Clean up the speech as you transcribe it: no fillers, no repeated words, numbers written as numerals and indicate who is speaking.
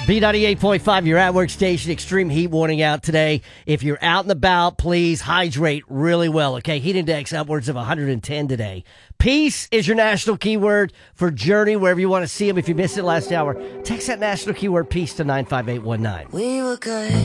Speaker 1: B98.5, your at work station. Extreme heat warning out today. If you're out and about, please hydrate really well, okay? Heat index upwards of 110 today. Peace is your national keyword for Journey, wherever you want to see them. If you missed it last hour, text that national keyword peace to 95819.
Speaker 2: We were good.